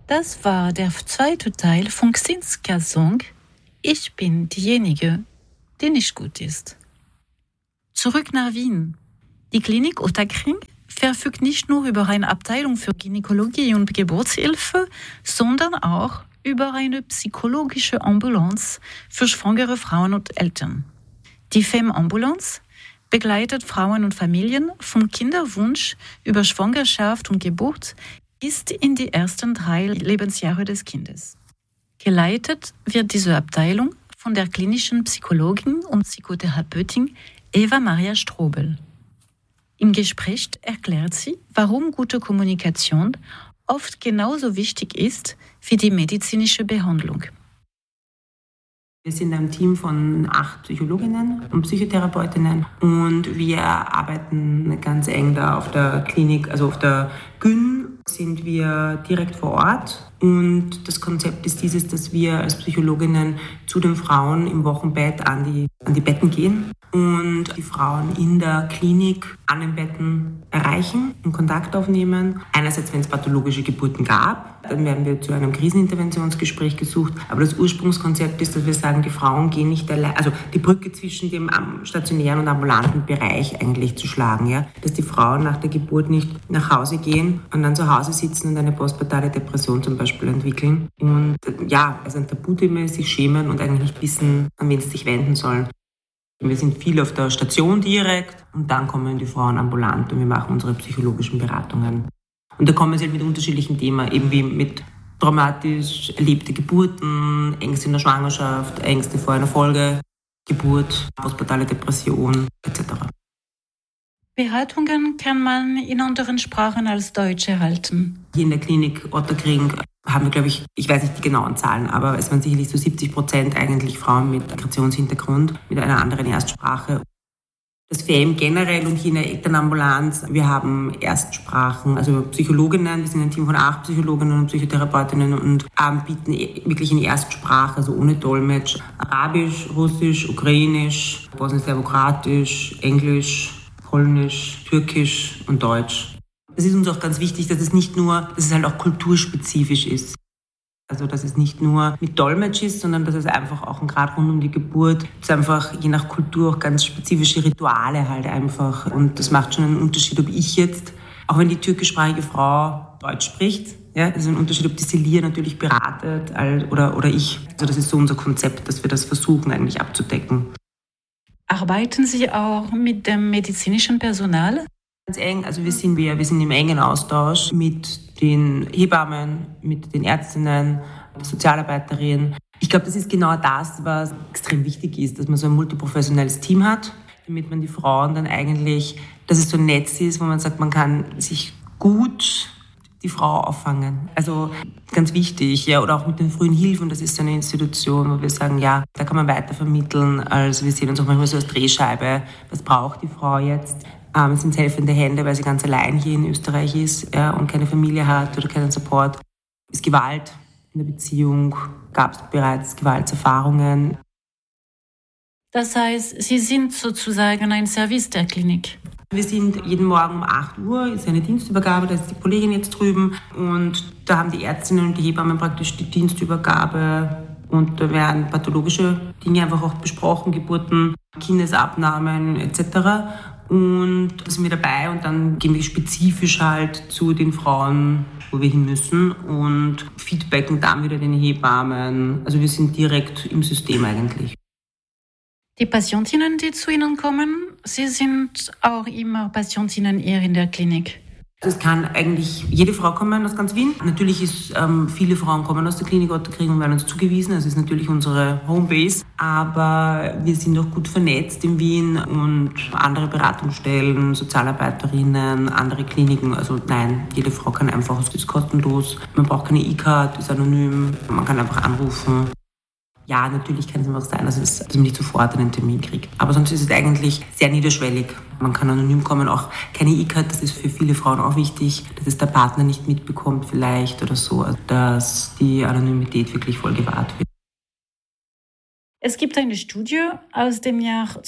Das war der zweite Teil von Xinskas Song Ich bin diejenige, die nicht gut ist. Zurück nach Wien. Die Klinik Ottakring verfügt nicht nur über eine Abteilung für Gynäkologie und Geburtshilfe, sondern auch über eine psychologische Ambulanz für schwangere Frauen und Eltern. Die Femme-Ambulanz begleitet Frauen und Familien vom Kinderwunsch über Schwangerschaft und Geburt bis in die ersten 3 Lebensjahre des Kindes. Geleitet wird diese Abteilung von der klinischen Psychologin und Psychotherapeutin Eva Maria Strobel. Im Gespräch erklärt sie, warum gute Kommunikation oft genauso wichtig ist wie die medizinische Behandlung. Wir sind ein Team von 8 Psychologinnen und Psychotherapeutinnen und wir arbeiten ganz eng da auf der Klinik, also auf der Gyn sind wir direkt vor Ort und das Konzept ist dieses, dass wir als Psychologinnen zu den Frauen im Wochenbett an die Betten gehen und die Frauen in der Klinik an den Betten erreichen und Kontakt aufnehmen. Einerseits, wenn es pathologische Geburten gab, dann werden wir zu einem Kriseninterventionsgespräch gesucht. Aber das Ursprungskonzept ist, dass wir sagen, die Frauen gehen nicht allein, also die Brücke zwischen dem stationären und ambulanten Bereich eigentlich zu schlagen, ja, dass die Frauen nach der Geburt nicht nach Hause gehen und dann zu Hause sitzen und eine postpartale Depression zum Beispiel entwickeln. Und ja, also ein Tabuthema ist, sich schämen und eigentlich nicht wissen, an wen sie sich wenden sollen. Wir sind viel auf der Station direkt und dann kommen die Frauen ambulant und wir machen unsere psychologischen Beratungen. Und da kommen sie halt mit unterschiedlichen Themen, eben wie mit traumatisch erlebte Geburten, Ängste in der Schwangerschaft, Ängste vor einer Folgegeburt, postpartale Depression etc. Beratungen kann man in anderen Sprachen als Deutsch erhalten. Hier in der Klinik Ottakring haben wir, glaube ich weiß nicht die genauen Zahlen, aber es waren sicherlich so 70% eigentlich Frauen mit Migrationshintergrund, mit einer anderen Erstsprache. Das FEM generell und hier in der Elternambulanz, wir haben Erstsprachen, also Psychologinnen, wir sind ein Team von 8 Psychologinnen und Psychotherapeutinnen und bieten wirklich in Erstsprache, also ohne Dolmetsch, Arabisch, Russisch, Ukrainisch, Bosnisch-Serbokratisch, Englisch, Polnisch, Türkisch und Deutsch. Es ist uns auch ganz wichtig, dass es halt auch kulturspezifisch ist. Also, dass es nicht nur mit Dolmetsch ist, sondern dass es einfach auch gerade rund um die Geburt, es einfach je nach Kultur auch ganz spezifische Rituale halt einfach. Und das macht schon einen Unterschied, ob ich jetzt, auch wenn die türkischsprachige Frau Deutsch spricht, ja, es ist ein Unterschied, ob die Celia natürlich beratet oder ich. Also, das ist so unser Konzept, dass wir das versuchen eigentlich abzudecken. Arbeiten Sie auch mit dem medizinischen Personal? Ganz eng, also wir sind im engen Austausch mit den Hebammen, mit den Ärztinnen, der Sozialarbeiterin. Ich glaube, das ist genau das, was extrem wichtig ist, dass man so ein multiprofessionelles Team hat, damit man die Frauen dann eigentlich, dass es so ein Netz ist, wo man sagt, man kann sich gut die Frau auffangen. Also ganz wichtig, ja, oder auch mit den frühen Hilfen, das ist so eine Institution, wo wir sagen, ja, da kann man weiter vermitteln, als wir sehen uns auch manchmal so als Drehscheibe, was braucht die Frau jetzt? Es sind helfende Hände, weil sie ganz allein hier in Österreich ist, ja, und keine Familie hat oder keinen Support. Ist Gewalt in der Beziehung? Gab es bereits Gewaltserfahrungen? Das heißt, Sie sind sozusagen ein Service der Klinik. Wir sind jeden Morgen um 8 Uhr, ist eine Dienstübergabe, da ist die Kollegin jetzt drüben und da haben die Ärztinnen und die Hebammen praktisch die Dienstübergabe und da werden pathologische Dinge einfach auch besprochen, Geburten, Kindesabnahmen etc. Und da sind wir dabei und dann gehen wir spezifisch halt zu den Frauen, wo wir hin müssen und feedbacken dann wieder den Hebammen. Also wir sind direkt im System eigentlich. Die Patientinnen, die zu Ihnen kommen, Sie sind auch immer Patientinnen hier in der Klinik. Das kann eigentlich jede Frau kommen aus ganz Wien. Natürlich ist viele Frauen kommen aus der Klinik Ottakring und werden uns zugewiesen. Das ist natürlich unsere Homebase. Aber wir sind auch gut vernetzt in Wien und andere Beratungsstellen, Sozialarbeiterinnen, andere Kliniken. Also nein, jede Frau kann einfach, es ist kostenlos. Man braucht keine E-Card, ist anonym. Man kann einfach anrufen. Ja, natürlich kann es immer auch sein, dass man nicht sofort einen Termin kriegt. Aber sonst ist es eigentlich sehr niederschwellig. Man kann anonym kommen, auch keine E-Card, das ist für viele Frauen auch wichtig, dass es der Partner nicht mitbekommt vielleicht oder so, dass die Anonymität wirklich voll gewahrt wird. Es gibt eine Studie aus dem Jahr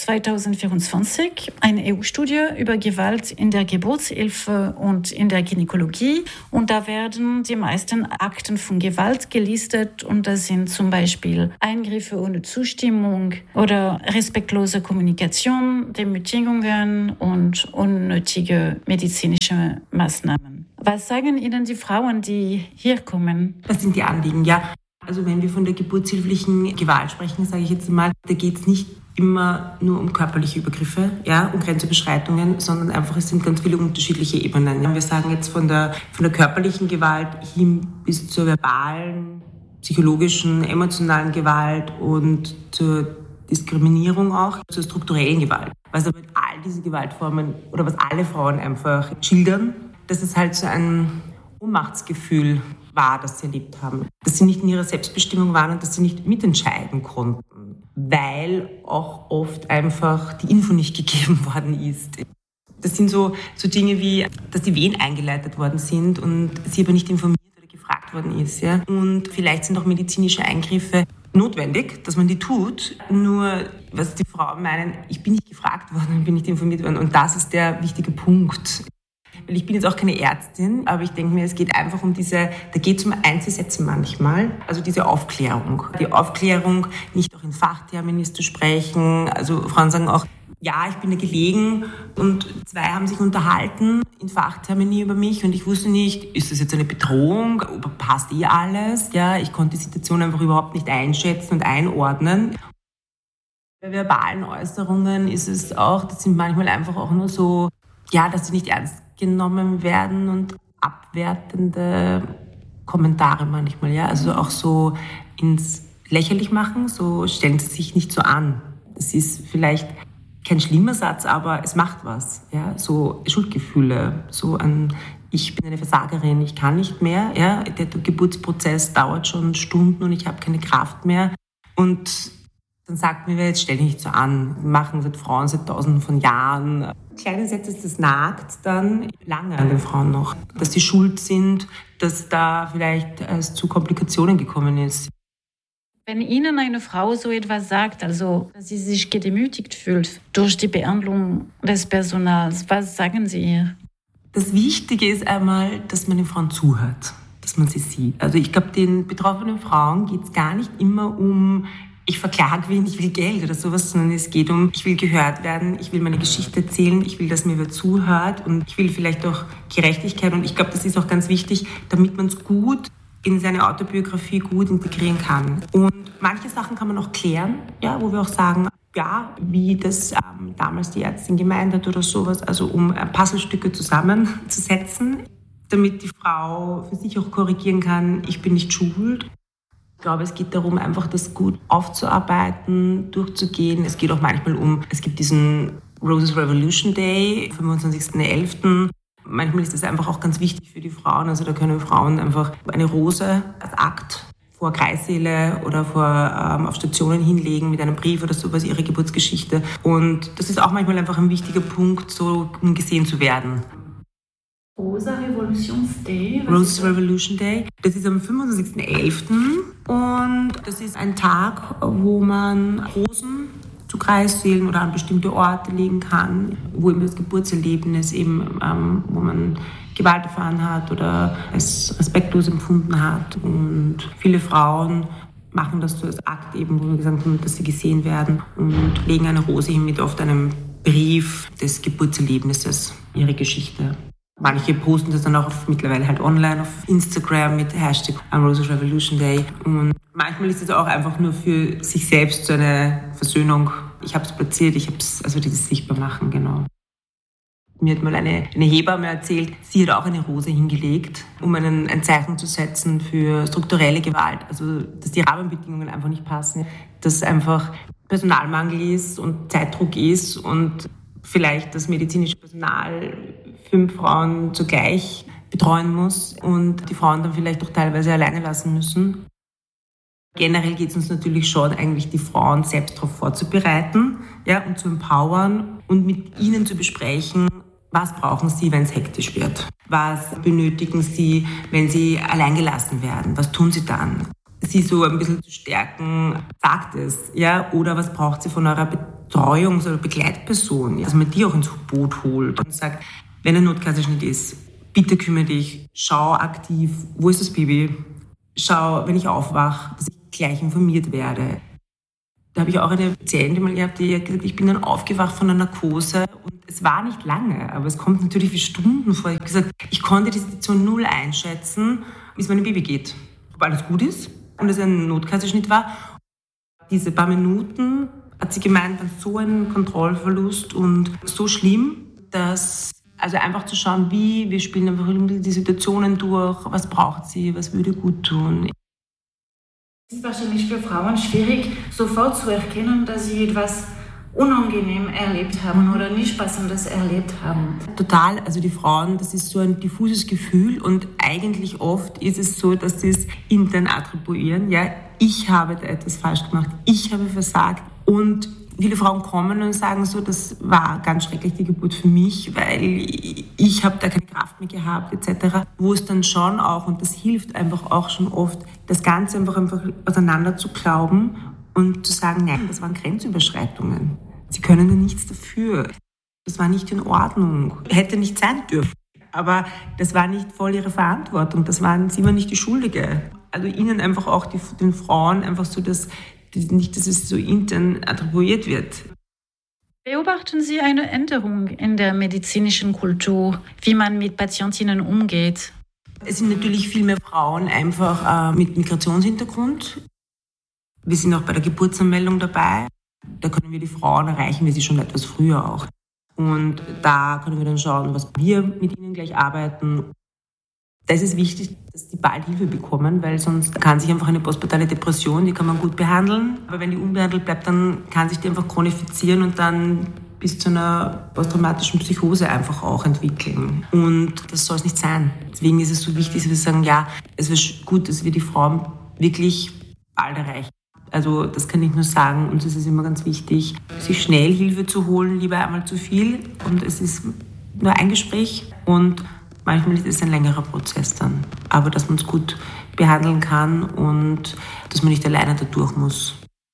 2024, eine EU-Studie über Gewalt in der Geburtshilfe und in der Gynäkologie. Und da werden die meisten Akten von Gewalt gelistet. Und das sind zum Beispiel Eingriffe ohne Zustimmung oder respektlose Kommunikation, Demütigungen und unnötige medizinische Maßnahmen. Was sagen Ihnen die Frauen, die hier kommen? Was sind die Anliegen? Ja. Also wenn wir von der geburtshilflichen Gewalt sprechen, sage ich jetzt mal, da geht es nicht immer nur um körperliche Übergriffe, um Grenzüberschreitungen, sondern einfach, es sind ganz viele unterschiedliche Ebenen. Wir sagen jetzt von der körperlichen Gewalt hin bis zur verbalen, psychologischen, emotionalen Gewalt und zur Diskriminierung auch, zur strukturellen Gewalt. Was aber all diese Gewaltformen oder was alle Frauen einfach schildern, dass es halt so ein Ohnmachtsgefühl war, das sie erlebt haben. Dass sie nicht in ihrer Selbstbestimmung waren und dass sie nicht mitentscheiden konnten, weil auch oft einfach die Info nicht gegeben worden ist. Das sind so Dinge wie, dass die Wehen eingeleitet worden sind und sie aber nicht informiert oder gefragt worden ist. Ja? Und vielleicht sind auch medizinische Eingriffe notwendig, dass man die tut. Nur, was die Frauen meinen, ich bin nicht gefragt worden und bin nicht informiert worden. Und das ist der wichtige Punkt. Ich bin jetzt auch keine Ärztin, aber ich denke mir, es geht einfach um da geht es um Einzelsätze manchmal, also diese Aufklärung. Die Aufklärung, nicht auch in Fachtermini zu sprechen. Also Frauen sagen auch, ja, ich bin da gelegen und zwei haben sich unterhalten in Fachtermini über mich und ich wusste nicht, ist das jetzt eine Bedrohung, passt alles? Ja, ich konnte die Situation einfach überhaupt nicht einschätzen und einordnen. Bei verbalen Äußerungen ist es auch, das sind manchmal einfach auch nur so, dass sie nicht ernst genommen werden und abwertende Kommentare manchmal, also auch so ins Lächerlich machen, so stellen sie sich nicht so an. Das ist vielleicht kein schlimmer Satz, aber es macht was, so Schuldgefühle, so an ich bin eine Versagerin, ich kann nicht mehr, der Geburtsprozess dauert schon Stunden und ich habe keine Kraft mehr und dann sagt mir, jetzt stell dich nicht so an, wir machen seit Frauen seit Tausenden von Jahren. Kleine Sätze, das nagt dann lange an den Frauen noch, dass sie schuld sind, dass da vielleicht es zu Komplikationen gekommen ist. Wenn Ihnen eine Frau so etwas sagt, also dass sie sich gedemütigt fühlt durch die Behandlung des Personals, was sagen Sie ihr? Das Wichtige ist einmal, dass man den Frauen zuhört, dass man sie sieht. Also ich glaube, den betroffenen Frauen geht es gar nicht immer um ich verklage wen, ich will Geld oder sowas, sondern es geht um, ich will gehört werden, ich will meine Geschichte erzählen, ich will, dass mir wer zuhört und ich will vielleicht auch Gerechtigkeit und ich glaube, das ist auch ganz wichtig, damit man es gut in seine Autobiografie gut integrieren kann. Und manche Sachen kann man auch klären, wo wir auch sagen, wie das damals die Ärztin gemeint hat oder sowas, also um Puzzlestücke zusammenzusetzen, damit die Frau für sich auch korrigieren kann, ich bin nicht schuld. Ich glaube, es geht darum, einfach das gut aufzuarbeiten, durchzugehen. Es geht auch manchmal es gibt diesen Roses Revolution Day, 25.11. Manchmal ist das einfach auch ganz wichtig für die Frauen. Also da können Frauen einfach eine Rose als Akt vor Kreissäle oder auf Stationen hinlegen mit einem Brief oder sowas, ihre Geburtsgeschichte. Und das ist auch manchmal einfach ein wichtiger Punkt, so um gesehen zu werden. Roses Revolution Day. Das ist am 25.11. und das ist ein Tag, wo man Rosen zu Kreissälen oder an bestimmte Orte legen kann, wo eben das Geburtserlebnis eben, wo man Gewalt erfahren hat oder es respektlos empfunden hat. Und viele Frauen machen das so als Akt eben, wo wir gesagt haben, dass sie gesehen werden und legen eine Rose hin mit oft einem Brief des Geburtserlebnisses, ihre Geschichte. Manche posten das dann auch mittlerweile halt online auf Instagram mit Hashtag Roses Revolution Day. Und manchmal ist es auch einfach nur für sich selbst so eine Versöhnung. Ich habe es platziert, also dieses sichtbar machen, genau. Mir hat mal eine Hebamme erzählt, sie hat auch eine Rose hingelegt, um ein Zeichen zu setzen für strukturelle Gewalt. Also, dass die Rahmenbedingungen einfach nicht passen, dass einfach Personalmangel ist und Zeitdruck ist und vielleicht das medizinische Personal 5 Frauen zugleich betreuen muss und die Frauen dann vielleicht auch teilweise alleine lassen müssen. Generell geht es uns natürlich schon, eigentlich die Frauen selbst darauf vorzubereiten, und zu empowern und mit ihnen zu besprechen, was brauchen sie, wenn es hektisch wird? Was benötigen sie, wenn sie allein gelassen werden? Was tun sie dann? sie so ein bisschen zu stärken, sagt es, ja, oder was braucht sie von eurer Betreuungs- oder Begleitperson, dass man die auch ins Boot holt und sagt, wenn ein Notkaiserschnitt ist, bitte kümmere dich, schau aktiv, wo ist das Baby, schau, wenn ich aufwache, dass ich gleich informiert werde. Da habe ich auch eine Patientin mal gehabt, die hat gesagt, ich bin dann aufgewacht von einer Narkose und es war nicht lange, aber es kommt natürlich wie Stunden vor. Ich habe gesagt, ich konnte die Situation null einschätzen, wie es meinem Baby geht, ob alles gut ist und es ein Notkaiserschnitt war. Diese paar Minuten hat sie gemeint, war so ein Kontrollverlust und so schlimm, dass also einfach zu schauen, wir spielen einfach die Situationen durch, was braucht sie, was würde gut tun. Es ist wahrscheinlich für Frauen schwierig, sofort zu erkennen, dass sie etwas unangenehm erlebt haben oder nicht Passendes erlebt haben. Total, also die Frauen, das ist so ein diffuses Gefühl und eigentlich oft ist es so, dass sie es intern attribuieren. Ja, ich habe da etwas falsch gemacht, ich habe versagt und viele Frauen kommen und sagen so, das war ganz schrecklich die Geburt für mich, weil ich habe da keine Kraft mehr gehabt etc. Wo es dann schon auch, und das hilft einfach auch schon oft, das Ganze einfach auseinander zu glauben und zu sagen, nein, das waren Grenzüberschreitungen. Sie können ja nichts dafür. Das war nicht in Ordnung. Hätte nicht sein dürfen. Aber das war nicht voll ihre Verantwortung. Sie waren nicht die Schuldige. Also ihnen einfach auch, den Frauen einfach so, dass es so intern attribuiert wird. Beobachten Sie eine Änderung in der medizinischen Kultur, wie man mit Patientinnen umgeht? Es sind natürlich viel mehr Frauen einfach mit Migrationshintergrund. Wir sind auch bei der Geburtsanmeldung dabei. Da können wir die Frauen erreichen, wir sie schon etwas früher auch. Und da können wir dann schauen, was wir mit ihnen gleich arbeiten. Das ist wichtig, dass die bald Hilfe bekommen, weil sonst kann sich einfach eine postpartale Depression, die kann man gut behandeln. Aber wenn die unbehandelt bleibt, dann kann sich die einfach chronifizieren und dann bis zu einer posttraumatischen Psychose einfach auch entwickeln. Und das soll es nicht sein. Deswegen ist es so wichtig, dass wir sagen, ja, es wäre gut, dass wir die Frauen wirklich bald erreichen. Also das kann ich nur sagen, uns ist es immer ganz wichtig, sich schnell Hilfe zu holen, lieber einmal zu viel. Und es ist nur ein Gespräch und manchmal ist es ein längerer Prozess dann. Aber dass man es gut behandeln kann und dass man nicht alleine da durch muss.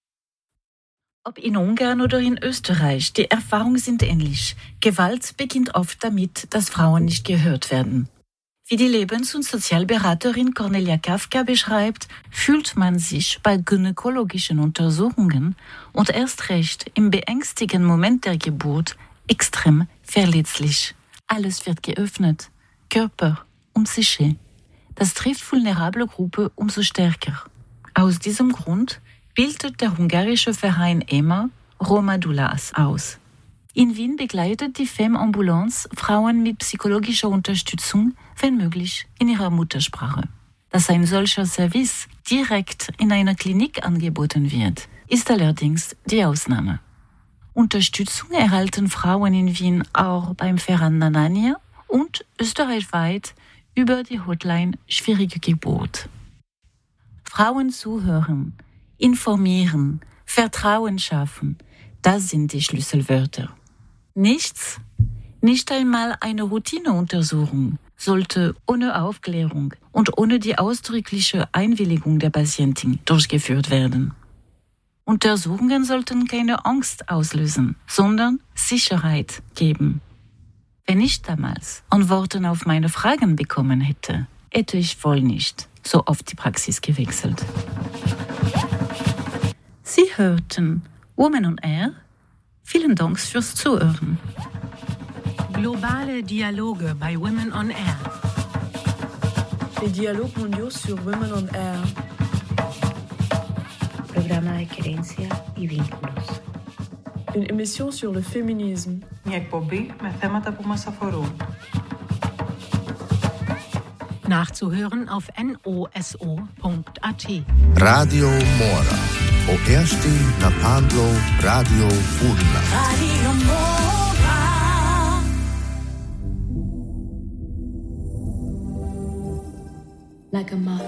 Ob in Ungarn oder in Österreich, die Erfahrungen sind ähnlich. Gewalt beginnt oft damit, dass Frauen nicht gehört werden. Wie die Lebens- und Sozialberaterin Cornelia Kafka beschreibt, fühlt man sich bei gynäkologischen Untersuchungen und erst recht im beängstigenden Moment der Geburt extrem verletzlich. Alles wird geöffnet, Körper und Psyche. Das trifft vulnerable Gruppen umso stärker. Aus diesem Grund bildet der ungarische Verein EMA Roma Doulas aus. In Wien begleitet die Femme-Ambulance Frauen mit psychologischer Unterstützung, wenn möglich, in ihrer Muttersprache. Dass ein solcher Service direkt in einer Klinik angeboten wird, ist allerdings die Ausnahme. Unterstützung erhalten Frauen in Wien auch beim Verein Nanania und österreichweit über die Hotline Schwierige Geburt. Frauen zuhören, informieren, Vertrauen schaffen, das sind die Schlüsselwörter. Nichts, nicht einmal eine Routineuntersuchung, sollte ohne Aufklärung und ohne die ausdrückliche Einwilligung der Patientin durchgeführt werden. Untersuchungen sollten keine Angst auslösen, sondern Sicherheit geben. Wenn ich damals Antworten auf meine Fragen bekommen hätte, hätte ich wohl nicht so oft die Praxis gewechselt. Sie hörten Women on Air. Vielen Dank fürs Zuhören. Globale Dialoge bei Women on Air. Les dialogues mondiaux sur Women on Air. Programa de querencia y vínculos. Une émission sur le féminisme. Μια εκπομπή με θέματα που μας αφορούν. Nachzuhören auf noso.at. Radio Mora. O erste na Pandlo Radio Furna. Radio Mora. Like a moth.